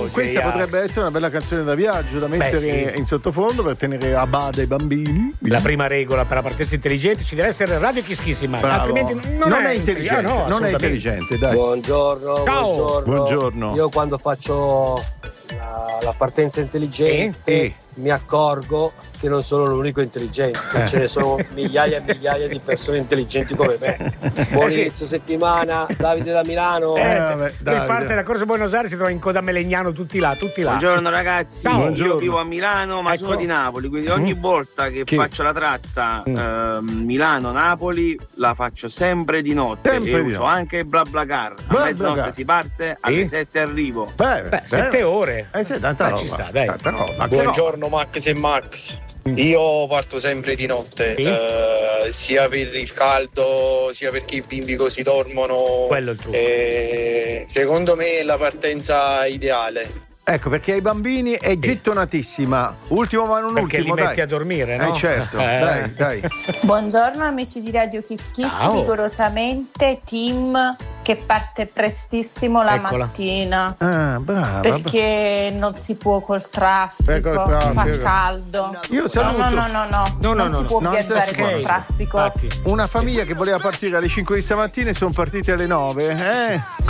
questa potrebbe essere una bella canzone da viaggio da mettere in sottofondo per tenere a bada i bambini. La prima regola per la partenza intelligente ci deve essere radio chischissima, altrimenti non è intelligente. No, non è intelligente, dai. Buongiorno, ciao. Buongiorno. Io quando faccio la partenza intelligente mi accorgo che non sono l'unico intelligente, ce ne sono migliaia e migliaia di persone intelligenti come me. Buon inizio settimana, Davide da Milano. Poi parte da Corso Buenos Aires, si trova in coda Melegnano, tutti là. Buongiorno ragazzi, io vivo a Milano ma sono di Napoli, quindi ogni volta che faccio la tratta Milano-Napoli la faccio sempre di notte uso anche BlaBlaCar. A mezzanotte si parte, alle 7 arrivo. 7 ore. Tanta ci sta, dai. Buongiorno Max e Max. Io parto sempre di notte, sia per il caldo, sia perché i bimbi così dormono. Quello è il trucco. Secondo me è la partenza ideale. Ecco, perché ai bambini è gettonatissima. Ultimo ma non perché ultimo, li metti dai. a dormire, no? Certo, dai. Buongiorno amici di Radio Kiss Kiss, rigorosamente team che parte prestissimo la mattina. Brava. Perché non si può col traffico, fa caldo. Io saluto. No, non si può viaggiare col traffico. Una famiglia che voleva partire alle 5 di stamattina e sono partite alle 9.